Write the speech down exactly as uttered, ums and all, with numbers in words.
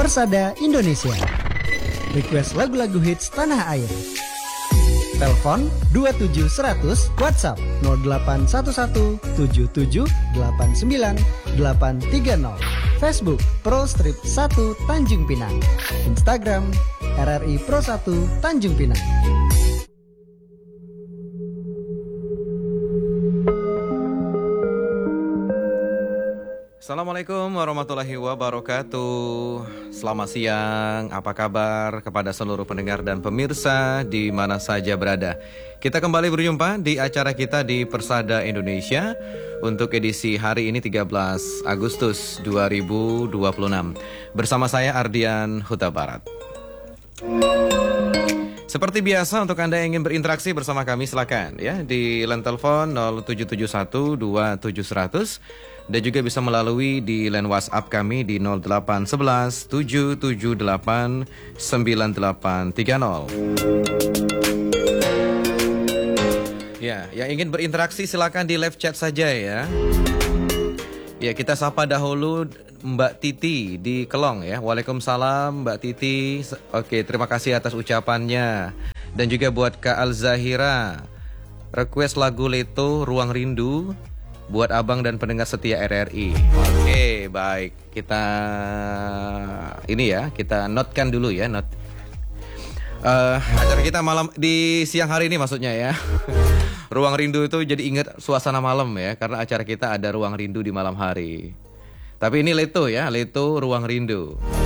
Persada Indonesia. Request lagu-lagu hits tanah air. Telepon dua tujuh seratus, WhatsApp nol delapan satu satu tujuh tujuh delapan sembilan delapan tiga nol. Facebook Pro Strip satu Tanjung Pinang. Instagram R R I Pro satu Tanjung Pinang. Assalamualaikum warahmatullahi wabarakatuh. Selamat siang, apa kabar kepada seluruh pendengar dan pemirsa di mana saja berada. Kita kembali berjumpa di acara kita di Persada Indonesia untuk edisi hari ini tiga belas Agustus dua ribu dua puluh enam. Bersama saya Ardian Huta Barat. Seperti biasa, untuk Anda yang ingin berinteraksi bersama kami silakan ya di line telepon nol tujuh tujuh satu dua tujuh seratus dan juga bisa melalui di line WhatsApp kami di nol delapan satu satu tujuh tujuh delapan sembilan delapan tiga nol. Ya, yang ingin berinteraksi silakan di live chat saja ya. Ya, kita sapa dahulu Mbak Titi di Kelong ya. Waalaikumsalam Mbak Titi. Oke, terima kasih atas ucapannya. Dan juga buat Kak Al-Zahira, request lagu Leto Ruang Rindu buat abang dan pendengar setia R R I. Oke, baik. Kita ini ya, kita notekan dulu ya, note. Uh, acara kita malam di siang hari ini maksudnya ya. Ruang Rindu itu jadi ingat suasana malam ya, karena acara kita ada Ruang Rindu di malam hari. Tapi ini Leto ya, Leto Ruang Rindu.